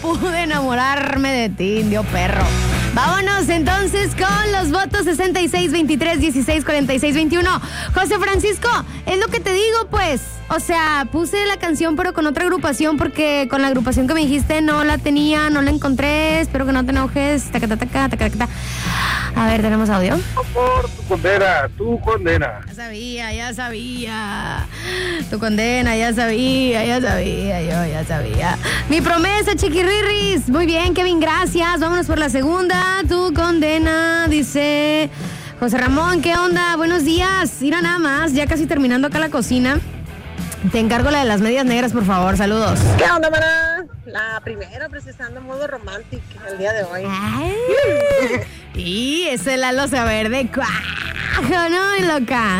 pude enamorarme de ti, indio perro. Vámonos entonces con los votos 66, 23, 16, 46, 21. José Francisco, es lo que te digo, pues. O sea, puse la canción pero con otra agrupación porque con la agrupación que me dijiste no la tenía, no la encontré. Espero que no te enojes. Taca, taca, taca, taca, taca. A ver, ¿tenemos audio? Por tu condena. Ya sabía. Tu condena, ya sabía, yo ya sabía. Mi promesa, chiquirrirris. Muy bien, Kevin, gracias. Vámonos por la segunda. Tu condena, dice José Ramón, ¿qué onda? Buenos días. Mira nada más, ya casi terminando acá la cocina. Te encargo la de las medias negras, por favor. Saludos. ¿Qué onda, maná? La primera, precisando modo romántico el día de hoy. Ay, y ese es la loza verde. ¡Cuajo, no, loca!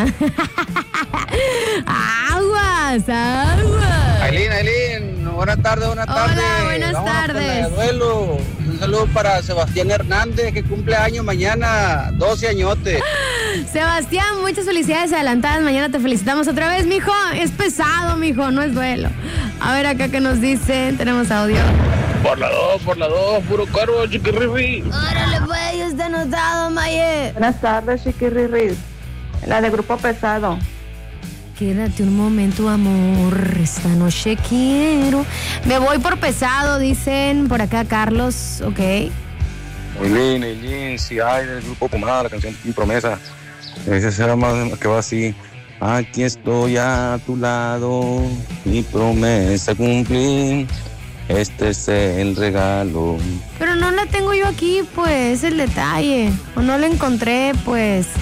¡Aguas! Ailín, buenas tardes. Hola, buenas tardes. Duelo. Un saludo para Sebastián Hernández, que cumple años mañana, 12 añotes. Sebastián, muchas felicidades adelantadas. Mañana te felicitamos otra vez, mijo. Es pesado, mijo, no es duelo. A ver acá que nos dicen. Tenemos audio. Por la 2, puro cuervo, chiquirrifi. Órale, pues, ya está anotado, Maye. Buenas tardes, chiquirrirri. La de Grupo Pesado. Quédate un momento, amor. Esta noche quiero. Me voy por pesado, dicen por acá, Carlos. Ok. Ailín, si hay del grupo Pomada, la canción Mi Promesa. Ese será más que va así. Aquí estoy a tu lado, mi promesa cumplir. Este es el regalo. Pero no la tengo yo aquí, pues, el detalle. O no la encontré, pues.